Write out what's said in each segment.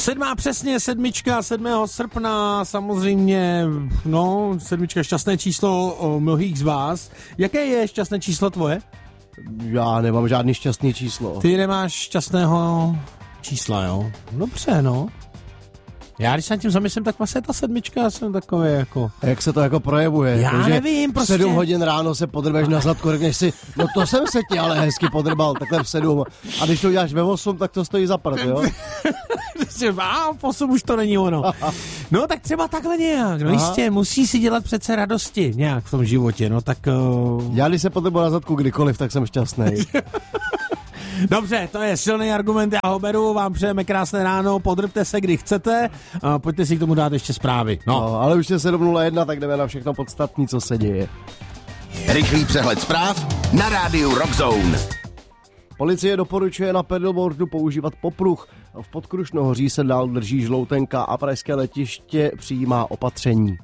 Přesně, 7. srpna, samozřejmě, no, 7. šťastné číslo o mnohých z vás. Jaké je šťastné číslo tvoje? Já nemám žádný šťastný číslo. Ty nemáš šťastného čísla, jo? Dobře, no. Já když se nad tím zamyslím, tak vlastně ta 7 jsem takový jako... A jak se to jako projevuje? Já jako, nevím, prostě... 7 hodin ráno se podrbeš na zadku, řekneš si, no to jsem se ti ale hezky podrbal, takhle v 7. A když to uděláš ve 8, tak to stojí za prd, jo? A v 8 už to není ono. No tak třeba takhle nějak, no jistě, musí si dělat přece radosti nějak v tom životě, no tak... Já když se podrbu na zadku kdykoliv, tak jsem šťastný. Dobře, to je silný argument, já ho beru, vám přejeme krásné ráno, podrbte se, kdy chcete, a pojďte si k tomu dát ještě zprávy. No, ale už je 7:01, tak jdeme na všechno podstatní, co se děje. Rychlý přehled zpráv na rádiu Rock Zone. Policie doporučuje na pedalboardu používat popruh. V Podkrušnohoří se dál drží žloutenka a pražské letiště přijímá opatření.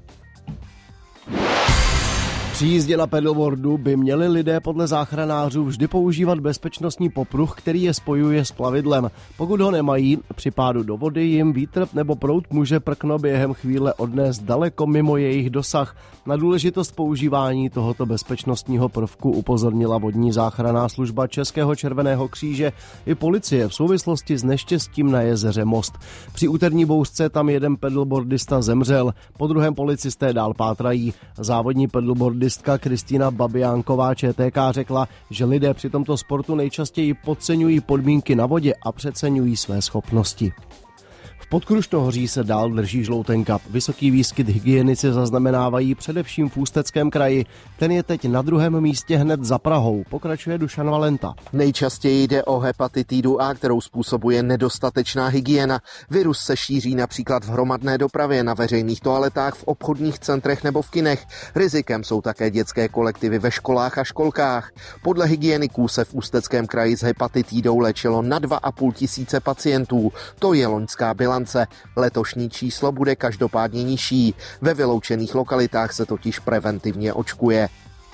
Při jízdě na pedalboardu by měli lidé podle záchranářů vždy používat bezpečnostní popruh, který je spojuje s plavidlem. Pokud ho nemají, při pádu do vody jim vítr nebo proud může prkno během chvíle odnést daleko mimo jejich dosah. Na důležitost používání tohoto bezpečnostního prvku upozornila vodní záchranná služba Českého červeného kříže i policie v souvislosti s neštěstím na jezeře Most. Při úterní bouřce tam jeden pedalboardista zemřel, po druhém policisté dál pátrají. Závodní pedalboardistka Kristýna Babiánková ČTK řekla, že lidé při tomto sportu nejčastěji podceňují podmínky na vodě a přeceňují své schopnosti. V Podkrušnohoří se dál drží žloutenka. Vysoký výskyt hygienici zaznamenávají především v Ústeckém kraji. Ten je teď na druhém místě hned za Prahou, pokračuje Dušan Valenta. Nejčastěji jde o hepatitidu A, kterou způsobuje nedostatečná hygiena. Virus se šíří například v hromadné dopravě, na veřejných toaletách, v obchodních centrech nebo v kinech. Rizikem jsou také dětské kolektivy ve školách a školkách. Podle hygieniků se v Ústeckém kraji s hepatitidou léčilo na 2,5 tisíce pacientů. To je loňská bilance. Letošní číslo bude každopádně nižší. Ve vyloučených lokalitách se totiž preventivně očkuje.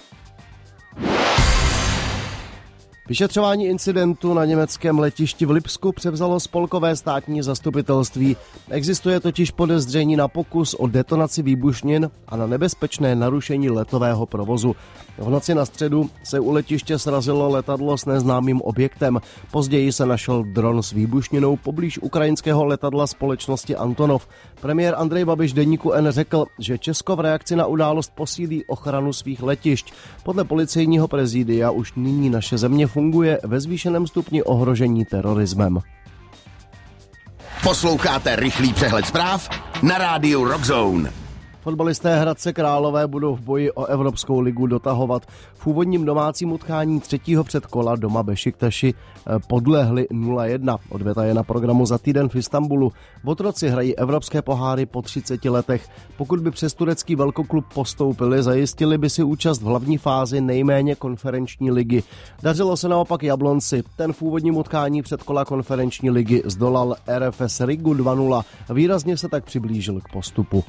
Vyšetřování incidentu na německém letišti v Lipsku převzalo spolkové státní zastupitelství. Existuje totiž podezření na pokus o detonaci výbušnin a na nebezpečné narušení letového provozu. V noci na středu se u letiště srazilo letadlo s neznámým objektem. Později se našel dron s výbušninou poblíž ukrajinského letadla společnosti Antonov. Premiér Andrej Babiš deníku N řekl, že Česko v reakci na událost posílí ochranu svých letišť. Podle policejního prezidia už nyní naše země funguje ve zvýšeném stupni ohrožení terorismem. Posloucháte rychlý přehled zpráv na rádiu Rock Zone. Fotbalisté Hradce Králové budou v boji o Evropskou ligu dotahovat. V úvodním domácím utkání 3. předkola doma Bešiktaši podlehli 0-1. Odveta je na programu za týden v Istanbulu. Otroci hrají evropské poháry po 30 letech. Pokud by přes turecký velkoklub postoupili, zajistili by si účast v hlavní fázi nejméně konferenční ligy. Dařilo se naopak Jablonci. Ten v úvodním utkání předkola konferenční ligy zdolal RFS Rigu 2-0. Výrazně se tak přiblížil k postupu.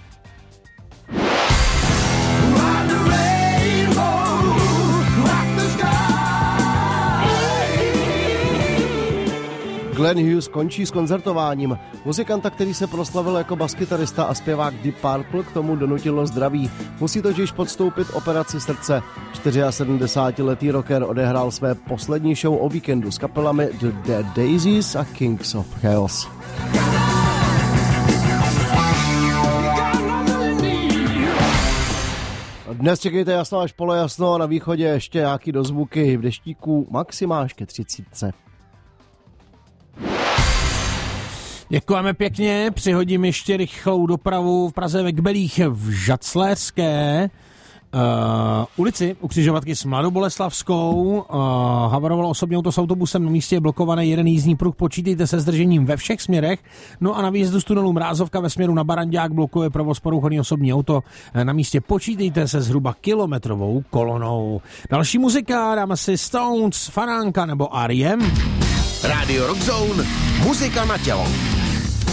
Glenn Hughes končí s koncertováním. Muzikanta, který se proslavil jako baskytarista a zpěvák Deep Purple, k tomu donutilo zdraví. Musí totiž podstoupit operaci srdce. 74letý rocker odehrál své poslední show o víkendu s kapelami The Dead Daisies a Kings of Chaos. Dnes čekejte jasno až polojasno a na východě ještě nějaký dozvuky v deštíku maximálně ke 30. Děkujeme pěkně, přihodím ještě rychlou dopravu v Praze ve Kbelích v Žacléřské ulici u křižovatky s Mladou Boleslavskou. Havaroval osobní auto s autobusem, na místě je blokovaný jeden jízdní pruh, počítejte se zdržením ve všech směrech. No a na výjezdu z tunelu Mrázovka ve směru na Barandák blokuje provoz poruchaný osobní auto. Na místě počítejte se zhruba kilometrovou kolonou. Další muzika, dáme si Stones, Faránka nebo R.E.M. Radio Rock Zone, muzika na tělo.